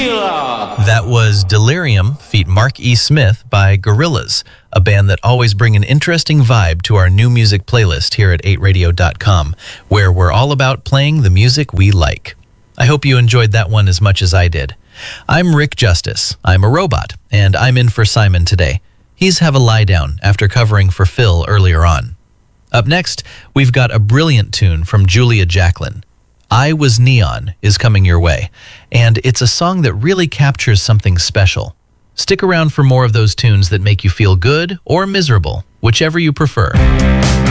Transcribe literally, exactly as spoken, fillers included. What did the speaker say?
Tequila. That was Delirium feat. Mark E. Smith by Gorillaz, a band that always bring an interesting vibe to our new music playlist here at eight radio dot com, where we're all about playing the music we like. I hope you enjoyed that one as much as I did. I'm Rick Justice. I'm a robot, and I'm in for Simon today. He's have a lie down after covering for Phil earlier on. Up next, we've got a brilliant tune from Julia Jacklin. I Was Neon is coming your way, and it's a song that really captures something special. Stick around for more of those tunes that make you feel good or miserable, whichever you prefer.